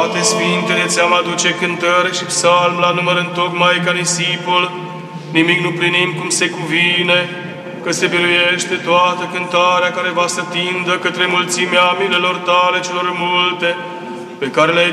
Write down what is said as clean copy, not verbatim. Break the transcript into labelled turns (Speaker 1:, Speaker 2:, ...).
Speaker 1: toate sfintele ți-am aduce cântări și psalm la număr întocmai ca nisipul, nimic nu plinim cum se cuvine, că se biruiește toată cântarea care va să tindă către mulțimea milelor tale celor multe, pe care le-ai